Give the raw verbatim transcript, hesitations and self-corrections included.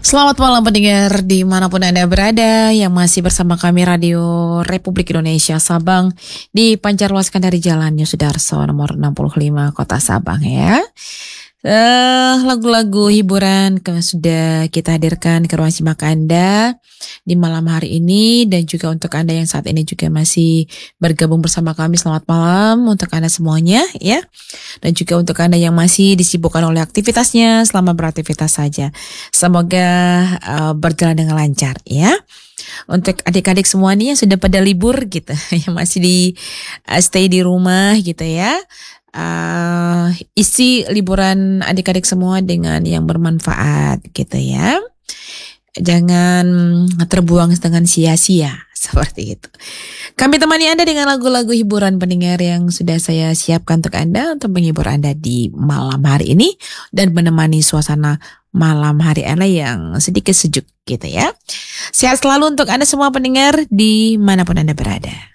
Selamat malam pendengar dimanapun Anda berada yang masih bersama kami Radio Republik Indonesia Sabang di Pancarluaskan dari Jalan Yosudarso nomor enam puluh lima Kota Sabang ya. Uh, lagu-lagu hiburan yang sudah kita hadirkan ke ruang simak Anda di malam hari ini, dan juga untuk Anda yang saat ini juga masih bergabung bersama kami, selamat malam untuk Anda semuanya ya. Dan juga untuk Anda yang masih disibukkan oleh aktivitasnya, selamat beraktivitas saja. Semoga uh, berjalan dengan lancar ya. Untuk adik-adik semua nih yang sudah pada libur gitu, yang masih di uh, stay di rumah gitu ya. Uh, isi liburan adik-adik semua dengan yang bermanfaat gitu ya. Jangan terbuang dengan sia-sia seperti itu. Kami temani Anda dengan lagu-lagu hiburan pendengar yang sudah saya siapkan untuk Anda, untuk menghibur Anda di malam hari ini dan menemani suasana malam hari Anda yang sedikit sejuk gitu ya. Sehat selalu untuk Anda semua pendengar dimanapun Anda berada.